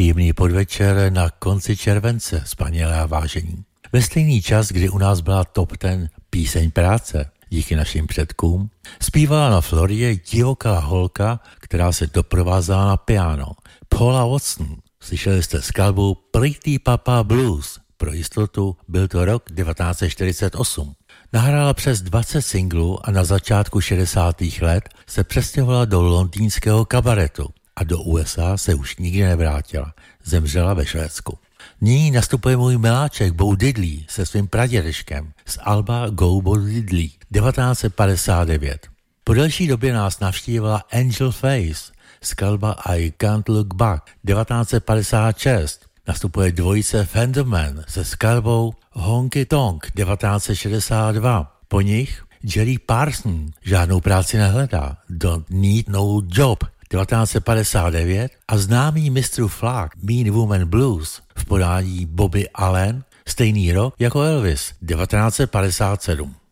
Příjemný podvečer na konci července, spanělé a vážení. Ve stejný čas, kdy u nás byla top 10 píseň práce, díky našim předkům, zpívala na Floridě divoká holka, která se doprovázela na piano. Paula Watson. Slyšeli jste skladbu Pretty Papa Blues. Pro jistotu byl to rok 1948. Nahrála přes 20 singlů a na začátku 60. let se přestěhovala do londýnského kabaretu a do USA se už nikdy nevrátila. Zemřela ve Švédsku. Nyní nastupuje můj miláček Bo Diddley se svým pradědečkem z alba Go Bo Diddley 1959. Po delší době nás navštívila Angel Face, skladba I Can't Look Back 1956. Nastupuje dvojice Fenderman se skladbou Honky Tonk 1962. Po nich Jerry Parson žádnou práci nehledá, Don't Need No Job 1959 a známý Mr. Flack Mean Woman Blues v podání Bobby Allen stejný rok jako Elvis 1957.